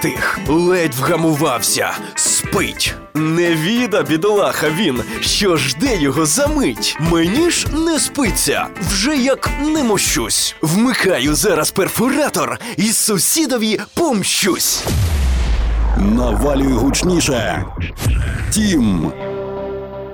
затих, ледь вгамувався, спить. Не віда, бідолаха він, що жде його за мить. Мені ж не спиться, вже як не мощусь. Вмикаю зараз перфоратор і сусідові помщусь. Навалюй гучніше. Тім